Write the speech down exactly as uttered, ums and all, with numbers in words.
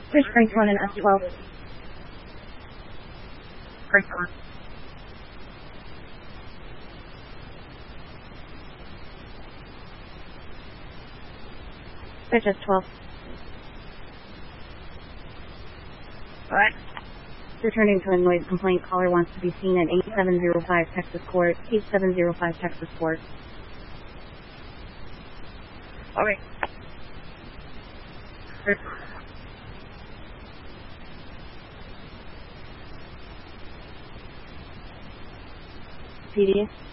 Fish Frank one and S twelve. Frank one. Fish S twelve. What? Returning to a noise complaint, caller wants to be seen at eighty-seven oh five Texas Court, eighty-seven oh five Texas Court. Okay. P D